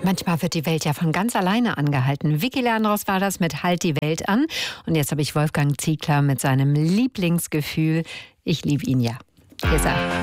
Manchmal wird die Welt ja von ganz alleine angehalten. Vicky Leandros war das mit Halt die Welt an. Und jetzt habe ich Wolfgang Ziegler mit seinem Lieblingsgefühl. Ich liebe ihn ja. Hier ist er.